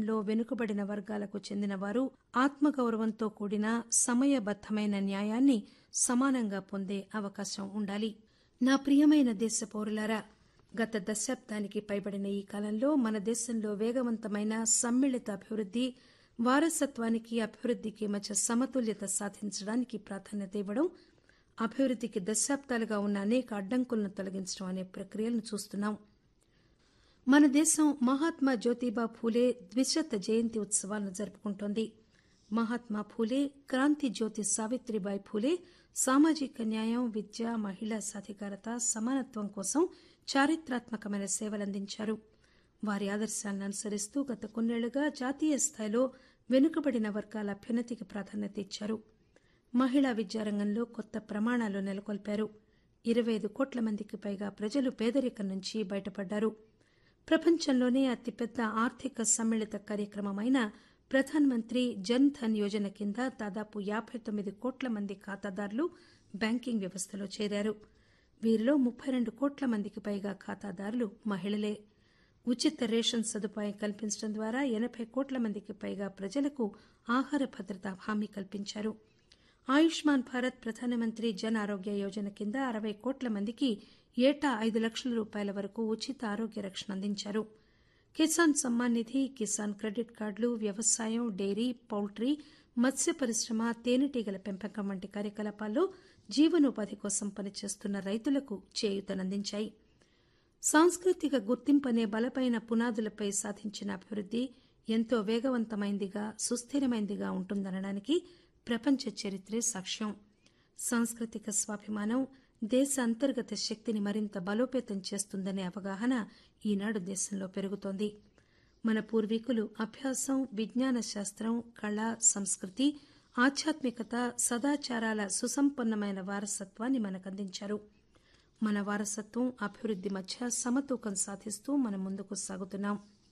దేశంలో వెనుకబడిన వర్గాలకు చెందిన వారు ఆత్మగౌరవంతో కూడిన సమయబద్దమైన న్యాయాన్ని సమానంగా పొందే అవకాశం ఉండాలి. నా ప్రియమైన దేశ పౌరులారా, గత దశాబ్దానికి పైబడిన ఈ కాలంలో మన దేశంలో వేగవంతమైన సమ్మిళిత అభివృద్ది, వారసత్వానికి అభివృద్దికి మధ్య సమతుల్యత సాధించడానికి ప్రాధాన్యత ఇవ్వడం, అభివృద్దికి దశాబ్దాలుగా ఉన్న అనేక అడ్డంకులను తొలగించడం అనే ప్రక్రియలను చూస్తున్నాం. మన దేశం మహాత్మా జ్యోతిబా ఫూలే ద్విశత జయంతి ఉత్సవాలను జరుపుకుంటోంది. మహాత్మా ఫూలే, క్రాంతి జ్యోతి సావిత్రిబాయి ఫూలే సామాజిక న్యాయం, విద్య, మహిళా సాధికారత, సమానత్వం కోసం చారిత్రాత్మకమైన సేవలందించారు. వారి ఆదర్శాలను అనుసరిస్తూ గత కొన్నేళ్లుగా జాతీయ స్థాయిలో వెనుకబడిన వర్గాల అభ్యున్నతికి ప్రాధాన్యత ఇచ్చారు. మహిళా విద్యారంగంలో కొత్త ప్రమాణాలు నెలకొల్పారు. 25 కోట్ల మందికి పైగా ప్రజలు పేదరికం నుంచి బయటపడ్డారు. ప్రపంచంలోనే అతిపెద్ద ఆర్థిక సమ్మిళిత కార్యక్రమమైన ప్రధాన్ మంత్రి జన్ ధన్ యోజన కింద దాదాపు 59 కోట్ల మంది ఖాతాదారులు బ్యాంకింగ్ వ్యవస్థలో చేరారు. వీరిలో 32 కోట్ల మందికి పైగా ఖాతాదారులు మహిళలే. ఉచిత రేషన్ సదుపాయం కల్పించడం ద్వారా 80 కోట్ల మందికి పైగా ప్రజలకు ఆహార భద్రత హామీ కల్పించారు. ఆయుష్మాన్ భారత్, ప్రధానమంత్రి జన్ ఆరోగ్య యోజన కింద 60 కోట్ల మందికి ఏటా 5 లక్షల రూపాయల వరకు ఉచిత ఆరోగ్య రక్షణ అందించారు. కిసాన్ సమ్మాన్ నిధి, కిసాన్ క్రెడిట్ కార్డులు, వ్యవసాయం, డైరీ, పౌల్ట్రీ, మత్స్య పరిశ్రమ, తేనెటీగల పెంపకం వంటి కార్యకలాపాల్లో జీవనోపాధి కోసం పనిచేస్తున్న రైతులకు చేయూతనందించాయి. సాంస్కృతిక గుర్తింపు అనే బలమైన పునాదులపై సాధించిన అభివృద్ది ఎంతో వేగవంతమైందిగా, సుస్థిరమైందిగా ఉంటుందనడానికి ప్రపంచ చరిత్రే సాక్ష్యం. సాంస్కృతిక స్వాభిమానం దేశ అంతర్గత శక్తిని మరింత బలోపేతం చేస్తుందనే అవగాహన ఈనాడు దేశంలో పెరుగుతోంది. మన పూర్వీకులు అభ్యాసం, విజ్ఞాన శాస్త్రం, కళ, సంస్కృతి, ఆధ్యాత్మికత, సదాచారాల సుసంపన్నమైన వారసత్వాన్ని మనకందించారు. మన వారసత్వం, అభివృద్ది మధ్య సమతూకం సాధిస్తూ మనం ముందుకు సాగుతున్నాం.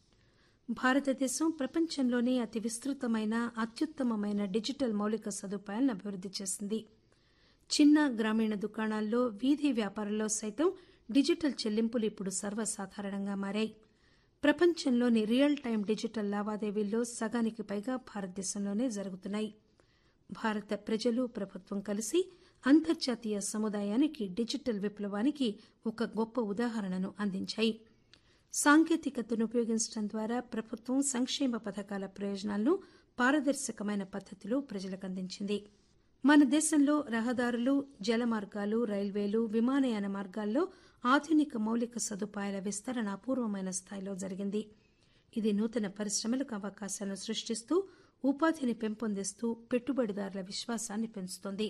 భారతదేశం ప్రపంచంలోనే అతి విస్తృతమైన, అత్యుత్తమమైన డిజిటల్ మౌలిక సదుపాయాలను అభివృద్ది చేసింది. చిన్న గ్రామీణ దుకాణాల్లో, వీధి వ్యాపారంలో సైతం డిజిటల్ చెల్లింపులు ఇప్పుడు సర్వసాధారణంగా మారాయి. ప్రపంచంలోని రియల్ టైం డిజిటల్ లావాదేవీల్లో సగానికి పైగా భారతదేశంలోనే జరుగుతున్నాయి. భారత ప్రజలు, ప్రభుత్వం కలిసి అంతర్జాతీయ సముదాయానికి డిజిటల్ విప్లవానికి ఒక గొప్ప ఉదాహరణను అందించాయి. సాంకేతికతను ఉపయోగించడం ద్వారా ప్రభుత్వం సంక్షేమ పథకాల ప్రయోజనాలను పారదర్శకమైన పద్దతిలో ప్రజలకు అందించింది. మన దేశంలో రహదారులు, జలమార్గాలు, రైల్వేలు, విమానయాన మార్గాల్లో ఆధునిక మౌలిక సదుపాయాల విస్తరణ అపూర్వమైన స్థాయిలో జరిగింది. ఇది నూతన పరిశ్రమలకు అవకాశాలను సృష్టిస్తూ, ఉపాధిని పెంపొందిస్తూ, పెట్టుబడిదారుల విశ్వాసాన్ని పెంచుతోంది.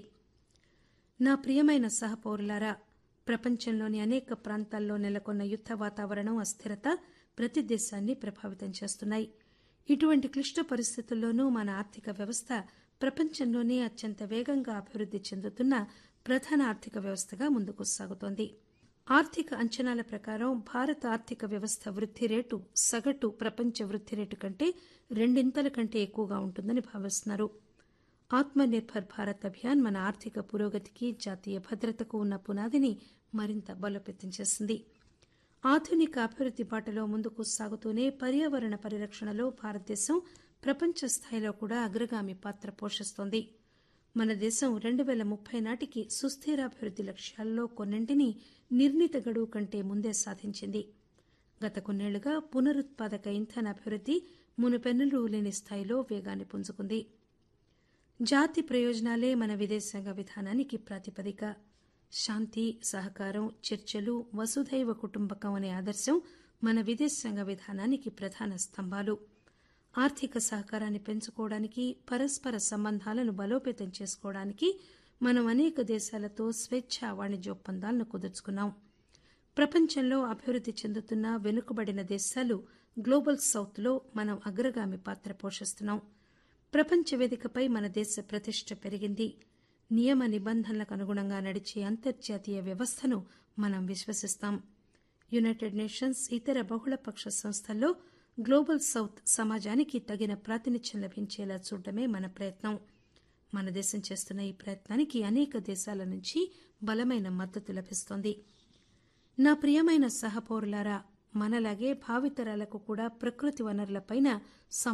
నా ప్రియమైన సహపౌరులారా, ప్రపంచంలోని అనేక ప్రాంతాల్లో నెలకొన్న యుద్ద వాతావరణం, అస్థిరత ప్రతి దేశాన్ని ప్రభావితం చేస్తున్నాయి. ఇటువంటి క్లిష్ట పరిస్థితుల్లోనూ మన ఆర్థిక వ్యవస్థ ప్రపంచంలోనే అత్యంత వేగంగా అభివృద్ది చెందుతున్న ప్రధాన ఆర్థిక వ్యవస్థగా ముందుకు సాగుతోంది. ఆర్థిక అంచనాల ప్రకారం భారత ఆర్థిక వ్యవస్థ వృద్ది రేటు సగటు ప్రపంచ వృద్ది రేటు కంటే 2 కంటే ఎక్కువగా ఉంటుందని భావిస్తున్నారు. ఆత్మనిర్భర్ భారత్ అభియాన్ మన ఆర్థిక పురోగతికి, జాతీయ భద్రతకు ఉన్న పునాదిని మరింత బలోపేతం చేసింది. ఆధునిక అభివృద్ది బాటలో ముందుకు సాగుతూనే పర్యావరణ పరిరక్షణలో భారతదేశం ప్రపంచ స్థాయిలో కూడా అగ్రగామి పాత్ర పోషిస్తోంది. మన దేశం 2030 నాటికి సుస్థిరాభివృద్ది లక్ష్యాల్లో కొన్నింటిని నిర్ణీత గడువు కంటే ముందే సాధించింది. గత కొన్నేళ్లుగా పునరుత్పాదక ఇంధన అభివృద్ది మునుపెన్నడూ లేని స్థాయిలో వేగాన్ని పుంజుకుంది. జాతి ప్రయోజనాలే మన విదేశాంగ విధానానికి ప్రాతిపదిక. శాంతి, సహకారం, చర్చలు, వసుధైవ కుటుంబకం అనే ఆదర్శం మన విదేశాంగ విధానానికి ప్రధాన స్తంభాలు. ఆర్థిక సహకారాన్ని పెంచుకోవడానికి, పరస్పర సంబంధాలను బలోపేతం చేసుకోవడానికి మనం అనేక దేశాలతో స్వేచ్ఛా వాణిజ్య ఒప్పందాలను కుదుర్చుకున్నాం. ప్రపంచంలో అభివృద్ది చెందుతున్న వెనుకబడిన దేశాలు గ్లోబల్ సౌత్ లో మనం అగ్రగామి పాత్ర పోషిస్తున్నాం. ప్రపంచ వేదికపై మన దేశ ప్రతిష్ట పెరిగింది. నియమ నిబంధనలకు అనుగుణంగా నడిచే అంతర్జాతీయ వ్యవస్థను మనం విశ్వసిస్తాం. యునైటెడ్ నేషన్స్, ఇతర బహుళపక్ష సంస్థల్లో గ్లోబల్ సౌత్ సమాజానికి తగిన ప్రాతినిధ్యం లభించేలా చూడడమే మన ప్రయత్నం. మన దేశం చేస్తున్న ఈ ప్రయత్నానికి అనేక దేశాల నుంచి బలమైన మద్దతు లభిస్తోంది. నా ప్రియమైన సహపౌరులారా, మనలాగే భావితరాలకు కూడా ప్రకృతి వనరులపైన